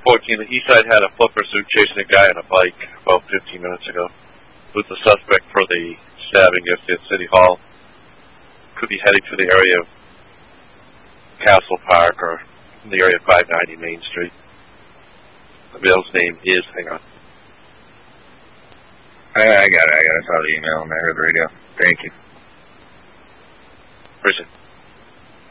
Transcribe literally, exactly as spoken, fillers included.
fourteen, the east side had a foot pursuit chasing a guy on a bike about fifteen minutes ago. Who's the suspect for the stabbing yesterday at City Hall? Could be heading to the area of Castle Park or in the area of five ninety Main Street. The male's name is, hang on. I, I got it, I got it. I saw the email and I heard the radio. Thank you. Appreciate it.